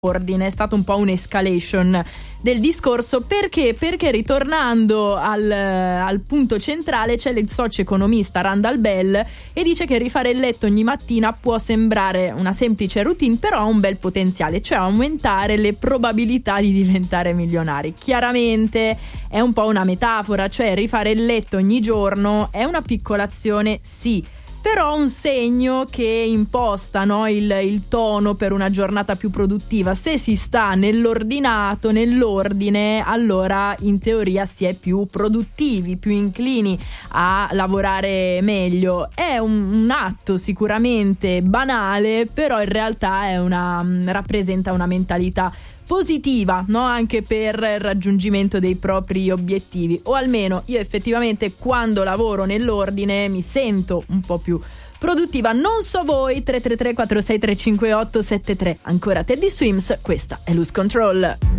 ordine, è stato un po' un'escalation del discorso. Perché ritornando al punto centrale c'è il socio economista Randall Bell e dice che rifare il letto ogni mattina può sembrare una semplice routine, però ha un bel potenziale, cioè aumentare le probabilità di diventare milionari. Chiaramente è un po' una metafora, cioè rifare il letto ogni giorno è una piccola azione, sì, però un segno che imposta, no, il tono per una giornata più produttiva. Se si sta nell'ordinato, nell'ordine, allora in teoria si è più produttivi, più inclini a lavorare meglio. È un atto sicuramente banale, però in realtà rappresenta una mentalità positiva, no? Anche per il raggiungimento dei propri obiettivi, o almeno io effettivamente quando lavoro nell'ordine mi sento un po' più produttiva. Non so voi. 333 463 5873. Ancora Teddy Swims, questa è Lose Control.